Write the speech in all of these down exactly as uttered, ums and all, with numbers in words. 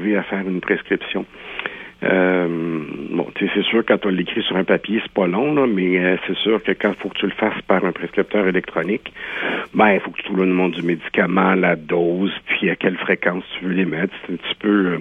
arriver à faire une prescription. Euh, bon, tu sais, c'est sûr, quand on l'écrit sur un papier, c'est pas long, là, mais euh, c'est sûr que quand il faut que tu le fasses par un prescripteur électronique, ben, il faut que tu trouves le nom du médicament, la dose, puis à quelle fréquence tu veux les mettre. C'est un petit peu... Euh,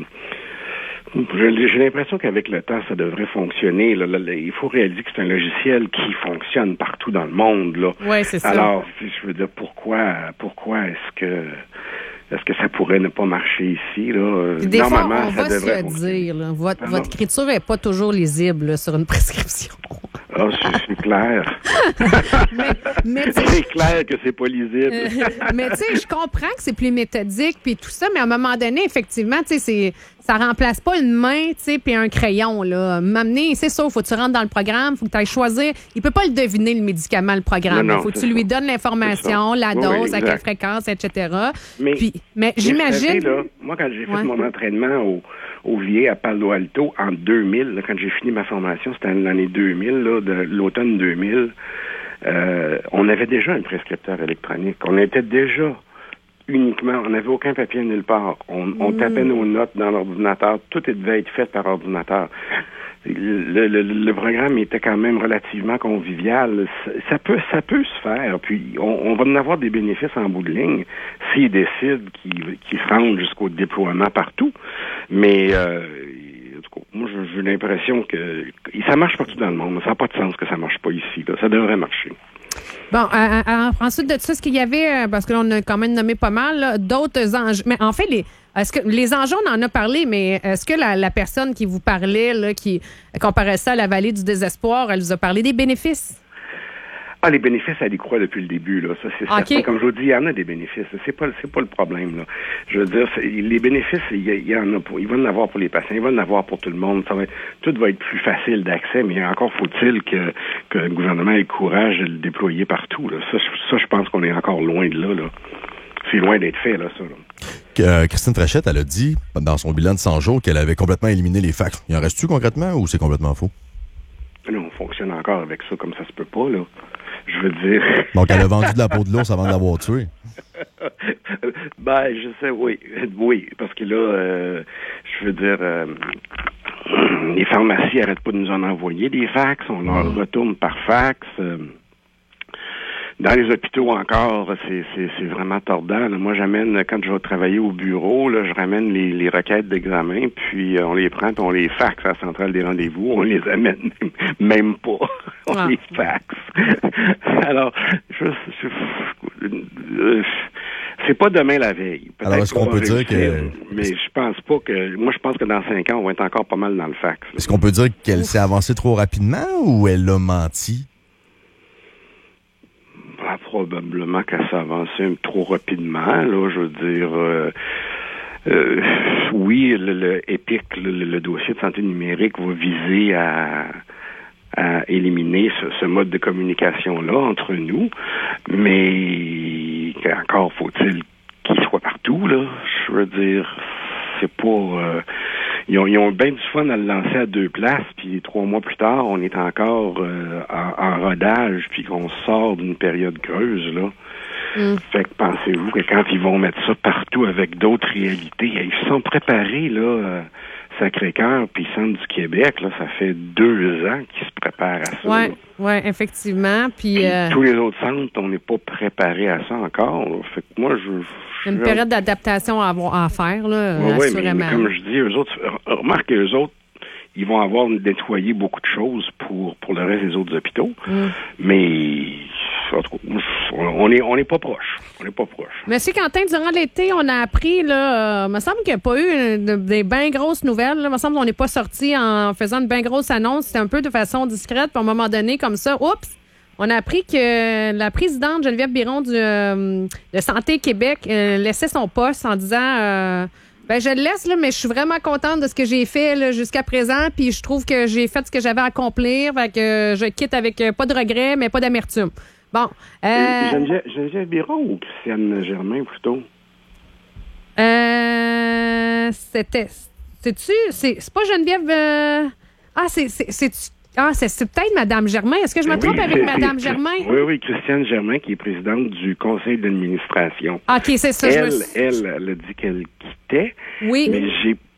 j'ai, j'ai l'impression qu'avec le temps, ça devrait fonctionner. Là, là, là, il faut réaliser que c'est un logiciel qui fonctionne partout dans le monde, là. Oui, c'est ça. Alors, je veux dire, pourquoi, pourquoi est-ce que... Est-ce que ça pourrait ne pas marcher ici? Là? Des Normalement, fois, on ça va devrait se le fonctionner. dire. Là, votre, Ah, votre écriture n'est pas toujours lisible là, sur une prescription. Ah, c'est, c'est clair. mais, mais c'est clair que c'est pas lisible. euh, mais tu sais, je comprends que c'est plus méthodique puis tout ça, mais à un moment donné, effectivement, tu sais, c'est ça remplace pas une main, tu sais, puis un crayon là. M'amener, c'est ça, faut que tu rentres dans le programme, faut que tu ailles choisir. Il peut pas le deviner le médicament, le programme. Non, non, faut que tu ça. lui donnes l'information, la Oui, dose, oui, à quelle exact. fréquence, et cetera. Mais, puis, mais mais j'imagine. vous savez, là, moi, quand j'ai fait Ouais. mon entraînement au, au V A à Palo Alto en deux mille, là, quand j'ai fini ma formation, c'était l'année deux mille, là, de l'automne deux mille, euh, on avait déjà un prescripteur électronique. On était déjà uniquement, on n'avait aucun papier nulle part. On, on Mm. tapait nos notes dans l'ordinateur. Tout devait être fait par ordinateur. Le, le, le programme était quand même relativement convivial. Ça, ça peut ça peut se faire. Puis on, on va en avoir des bénéfices en bout de ligne s'ils décident qu'ils, qu'ils se rendent jusqu'au déploiement partout. Mais euh, en tout cas, moi j'ai, j'ai l'impression que ça marche partout dans le monde. Ça n'a pas de sens que ça marche pas ici. Là. Ça devrait marcher. Bon, euh, euh, ensuite de ça, ce qu'il y avait, euh, parce que l'on a quand même nommé pas mal, là, d'autres enjeux. Mais en fait, les, est-ce que les enjeux, on en a parlé, mais est-ce que la, la personne qui vous parlait, là, qui comparait ça à la vallée du désespoir, elle vous a parlé des bénéfices? Ah, les bénéfices, elle y croit depuis le début, là. Ça, c'est okay. certain. Comme je vous dis, il y en a des bénéfices. C'est pas, c'est pas le problème, là. Je veux dire, c'est, les bénéfices, il y, il y en a pour, il va en avoir pour les patients, il va en avoir pour tout le monde. Ça va, tout va être plus facile d'accès, mais encore faut-il que, que le gouvernement ait le courage de le déployer partout, là. Ça, ça, je pense qu'on est encore loin de là, là. C'est loin d'être fait, là, ça, là. Euh, Christine Trachette, elle a dit, dans son bilan de cent jours, qu'elle avait complètement éliminé les fax. Il en reste-tu concrètement ou c'est complètement faux? Non, on fonctionne encore avec ça, comme ça se peut pas, là. Je veux dire... Donc, elle a vendu de la peau de l'ours avant de l'avoir tué. Ben, je sais, oui. Oui, parce que là, euh, je veux dire, euh, les pharmacies n'arrêtent pas de nous en envoyer des fax. On leur mmh. retourne par fax. Euh, dans les hôpitaux encore, c'est, c'est, c'est vraiment tordant. Là. Moi, j'amène, quand je vais travailler au bureau, là, je ramène les, les requêtes d'examen, puis euh, on les prend, puis on les faxe à la centrale des rendez-vous. On les amène même, même pas. On ah. les faxe. Alors, je, je, je, c'est pas demain la veille. Peut-être Alors, est-ce qu'on, qu'on peut dire que... Mais je pense pas que... Moi, je pense que dans cinq ans, on va être encore pas mal dans le fax. Est-ce qu'on peut dire qu'elle s'est avancée trop rapidement ou elle a menti? Ah, probablement qu'elle s'est avancée trop rapidement, là, je veux dire... Euh, euh, oui, le, le EPIC, le, le dossier de santé numérique va viser à... à éliminer ce, ce mode de communication-là entre nous, mais encore faut-il qu'il soit partout, là. Je veux dire, c'est pas... Euh, ils, ont, ils ont bien du fun à le lancer à deux places, puis trois mois plus tard, on est encore euh, en, en rodage, puis qu'on sort d'une période creuse, là. Mm. Fait que pensez-vous que quand ils vont mettre ça partout avec d'autres réalités, ils sont préparés, là... Euh, Sacré-Cœur puis Centre du Québec, là, ça fait deux ans qu'ils se préparent à ça. Oui, ouais, effectivement. Puis, puis euh... tous les autres centres, on n'est pas préparé à ça encore. Là. Fait que moi, je... je une période d'adaptation à, avoir, à faire, là, oui, assurément. Oui, mais, mais comme je dis, eux autres, remarque que eux autres, ils vont avoir nettoyé beaucoup de choses pour, pour le reste des autres hôpitaux. Mm. Mais en tout cas, on n'est on est pas proche. On n'est pas proche. Monsieur Quentin, durant l'été, on a appris, là, euh, me semble qu'il n'y a pas eu de, des bien grosses nouvelles. Là. Me semble qu'on n'est pas sorti en faisant une bien grosse annonce. C'était un peu de façon discrète. Puis à un moment donné, comme ça, oups, on a appris que la présidente Geneviève Biron du, euh, de Santé Québec euh, laissait son poste en disant... Euh, Ben, je le laisse, là, mais je suis vraiment contente de ce que j'ai fait là, jusqu'à présent, puis je trouve que j'ai fait ce que j'avais à accomplir, fait que euh, je quitte avec euh, pas de regrets, mais pas d'amertume. Bon. Euh, Geneviève, Geneviève Biron ou Christiane Germain, plutôt? Euh, c'était... C'est-tu... C'est, c'est pas Geneviève... Euh, ah, c'est... c'est, c'est Ah, c'est, c'est peut-être Mme Germain. Est-ce que je me trompe oui, avec Mme Germain? Oui, oui, Christiane Germain, qui est présidente du conseil d'administration. OK, c'est ça. Elle, je me... elle, elle a dit qu'elle quittait. Oui. Mais j'ai